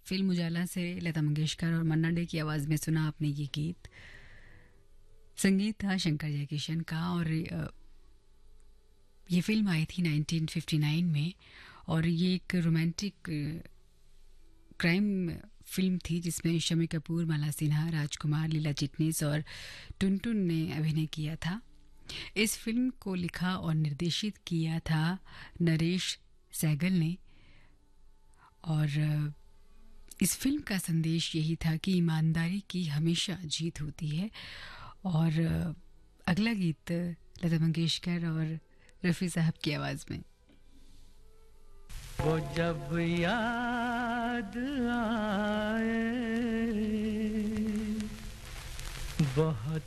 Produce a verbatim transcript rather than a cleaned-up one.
Film उजाला से लता मंगेशकर और मन्ना day की आवाज़ में सुना आपने ये गीत। संगीत था शंकर जयकिशन का और अ, ये फिल्म आई थी नाइनटीन फिफ्टी नाइन में और ये एक रोमांटिक क्राइम फिल्म थी जिसमें शम्मी कपूर, माला सिन्हा, राजकुमार, लीला चिटनीस और टुनटुन ने अभिनय किया था। इस फिल्म को लिखा और निर्देशित किया था नरेश सहगल ने और अ, इस फिल्म का संदेश यही था कि ईमानदारी की हमेशा जीत होती है। और अ, अगला गीत लता मंगेशकर और रफ़ी साहब की आवाज़ में। वो जब याद आए बहुत